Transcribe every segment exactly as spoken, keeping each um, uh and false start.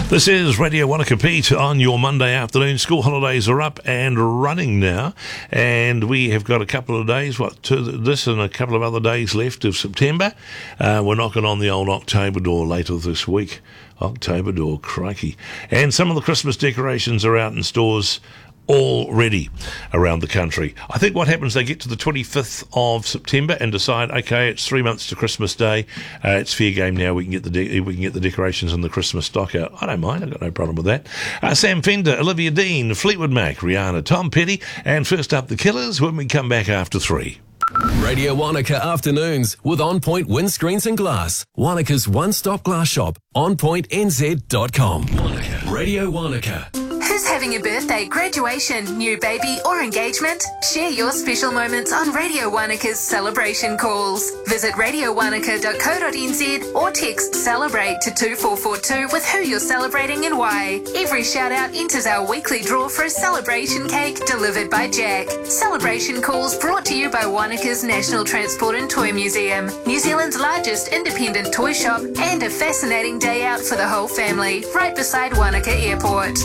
This is Radio Wanaka Pete on your Monday afternoon. School holidays are up and running now, and we have got a couple of days, what, to this and a couple of other days left of September. Uh, we're knocking on the old October door later this week. October door, crikey. And some of the Christmas decorations are out in stores already around the country. I think what happens, they get to the twenty-fifth of September and decide, okay, it's three months to Christmas Day. Uh, it's fair game now. We can get the de- we can get the decorations and the Christmas stock out. I don't mind. I've got no problem with that. Uh, Sam Fender, Olivia Dean, Fleetwood Mac, Rihanna, Tom Petty, and first up, the Killers when we come back after three. Radio Wanaka Afternoons with On Point Windscreens and Glass. Wanaka's one-stop glass shop. on point n z dot com. Wanaka. Radio Wanaka. Who's having a birthday, graduation, new baby or engagement? Share your special moments on Radio Wanaka's celebration calls. Visit radio wanaka dot co dot n z or text CELEBRATE to two four four two with who you're celebrating and why. Every shout out enters our weekly draw for a celebration cake delivered by Jack. Celebration calls brought to you by Wanaka's National Transport and Toy Museum, New Zealand's largest independent toy shop, and a fascinating day out for the whole family, right beside Wanaka Airport.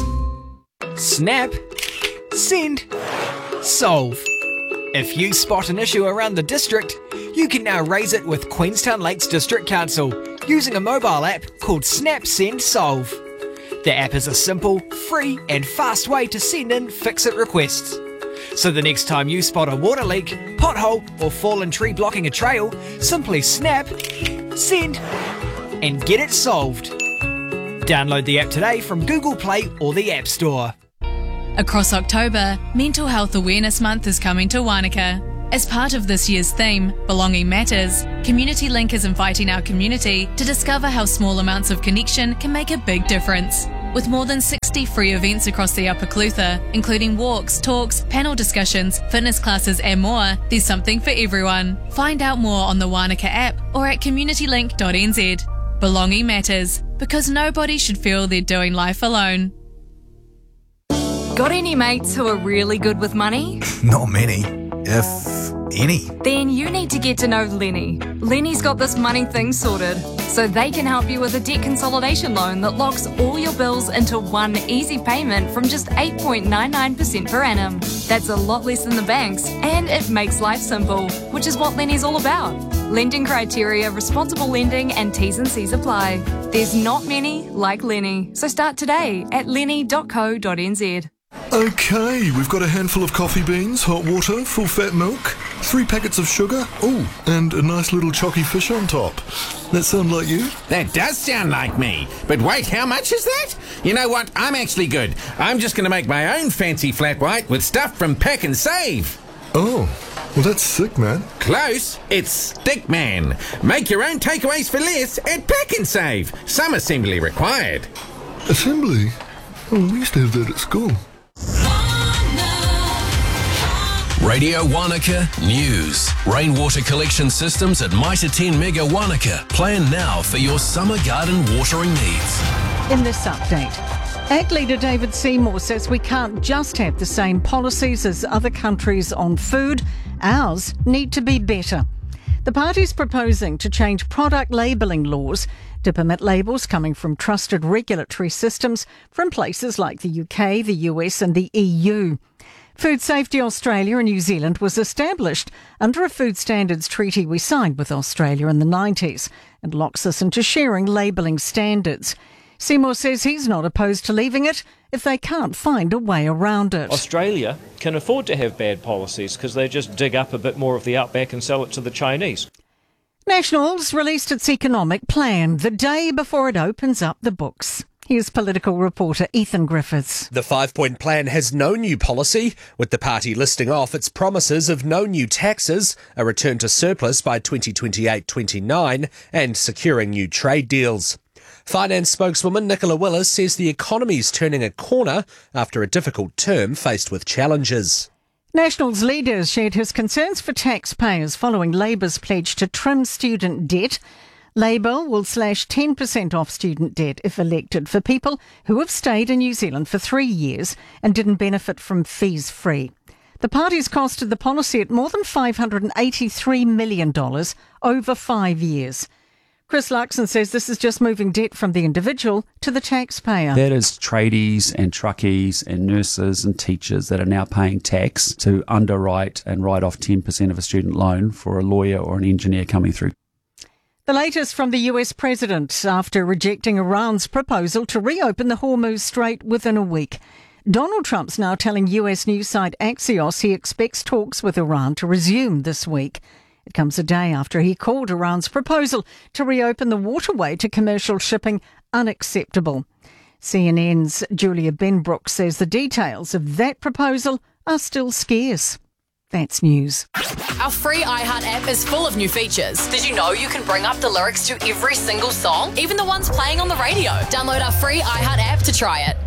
Snap, send, solve. If you spot an issue around the district, you can now raise it with Queenstown Lakes District Council using a mobile app called Snap Send Solve. The app is a simple, free and fast way to send in fix-it requests. So the next time you spot a water leak, pothole or fallen tree blocking a trail, simply snap, send and get it solved. Download the app today from Google Play or the App Store. Across October, Mental Health Awareness Month is coming to Wanaka. As part of this year's theme, Belonging Matters, Community Link is inviting our community to discover how small amounts of connection can make a big difference. With more than sixty free events across the Upper Clutha, including walks, talks, panel discussions, fitness classes and more, there's something for everyone. Find out more on the Wanaka app or at community link dot n z. Belonging matters, because nobody should feel they're doing life alone. Got any mates who are really good with money? Not many, if any. Then you need to get to know Lenny. Lenny's got this money thing sorted, so they can help you with a debt consolidation loan that locks all your bills into one easy payment from just eight point nine nine percent per annum. That's a lot less than the banks, and it makes life simple, which is what Lenny's all about. Lending criteria, responsible lending and T's and C's apply. There's not many like Lenny, so start today at lenny dot co dot n z. Okay, we've got a handful of coffee beans, hot water, full fat milk, three packets of sugar, oh, and a nice little chocky fish on top. That sound like you? That does sound like me. But wait, how much is that? You know what? I'm actually good. I'm just going to make my own fancy flat white with stuff from Pack and Save. Oh, well that's sick, man. Close. It's Stickman. Make your own takeaways for less at Pack and Save. Some assembly required. Assembly? Oh, we used to have that at school. Radio Wanaka News. Rainwater collection systems at Mitre ten Mega Wanaka. Plan now for your summer garden watering needs. In this update, A C T leader David Seymour says we can't just have the same policies as other countries on food. Ours need to be better. The party's proposing to change product labelling laws to permit labels coming from trusted regulatory systems from places like the U K, the U S and the E U. Food Safety Australia in New Zealand was established under a food standards treaty we signed with Australia in the nineties and locks us into sharing labelling standards. Seymour says he's not opposed to leaving it if they can't find a way around it. Australia can afford to have bad policies because they just dig up a bit more of the outback and sell it to the Chinese. Nationals released its economic plan the day before it opens up the books. Here's political reporter Ethan Griffiths. The five-point plan has no new policy, with the party listing off its promises of no new taxes, a return to surplus by twenty twenty-eight twenty-nine, and securing new trade deals. Finance spokeswoman Nicola Willis says the economy's turning a corner after a difficult term faced with challenges. Nationals leaders shared his concerns for taxpayers following Labour's pledge to trim student debt. Labour will slash ten percent off student debt if elected for people who have stayed in New Zealand for three years and didn't benefit from fees free. The party's costed the policy at more than five hundred eighty-three million dollars over five years. Chris Luxon says this is just moving debt from the individual to the taxpayer. That is tradies and truckies and nurses and teachers that are now paying tax to underwrite and write off ten percent of a student loan for a lawyer or an engineer coming through. The latest from the U S president after rejecting Iran's proposal to reopen the Hormuz Strait within a week. Donald Trump's now telling U S news site Axios he expects talks with Iran to resume this week. It comes a day after he called Iran's proposal to reopen the waterway to commercial shipping unacceptable. C N N's Julia Benbrook says the details of that proposal are still scarce. That's news. Our free iHeart app is full of new features. Did you know you can bring up the lyrics to every single song, even the ones playing on the radio? Download our free iHeart app to try it.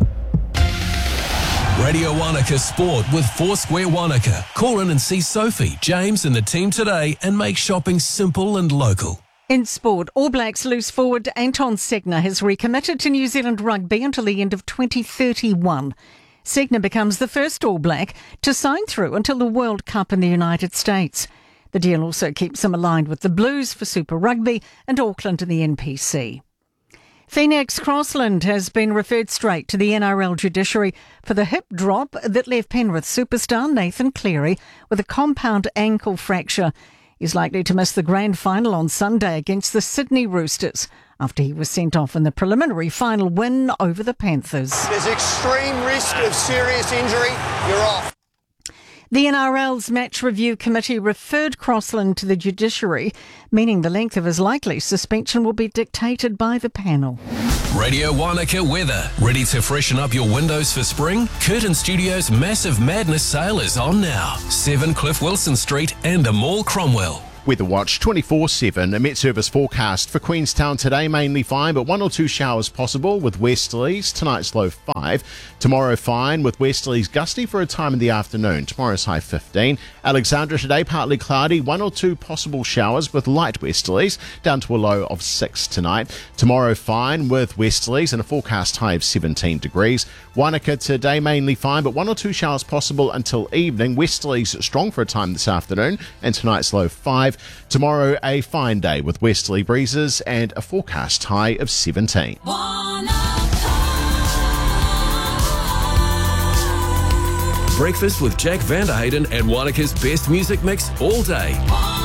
Radio Wanaka Sport with Foursquare Wanaka. Call in and see Sophie, James and the team today and make shopping simple and local. In sport, All Blacks loose forward Anton Segner has recommitted to New Zealand rugby until the end of twenty thirty-one. Segner becomes the first All Black to sign through until the World Cup in the United States. The deal also keeps him aligned with the Blues for Super Rugby and Auckland in the N P C. Phoenix Crossland has been referred straight to the N R L judiciary for the hip drop that left Penrith superstar Nathan Cleary with a compound ankle fracture. He's likely to miss the grand final on Sunday against the Sydney Roosters after he was sent off in the preliminary final win over the Panthers. There's extreme risk of serious injury. You're off. The N R L's Match Review Committee referred Crossland to the judiciary, meaning the length of his likely suspension will be dictated by the panel. Radio Wanaka weather. Ready to freshen up your windows for spring? Curtin Studios' Massive Madness sale is on now. seven Cliff Wilson Street and the Mall Cromwell. Weather Watch twenty-four seven. A Met Service forecast for Queenstown today, mainly fine, but one or two showers possible with westerlies. Tonight's low five. Tomorrow fine with westerlies gusty for a time in the afternoon. Tomorrow's high fifteen. Alexandra today partly cloudy, one or two possible showers with light westerlies, down to a low of six tonight. Tomorrow fine with westerlies and a forecast high of seventeen degrees. Wanaka today mainly fine, but one or two showers possible until evening. Westerlies strong for a time this afternoon, and tonight's low five. Tomorrow a fine day with westerly breezes and a forecast high of seventeen. Breakfast with Jack Vanderhayden and Wanaka's best music mix all day.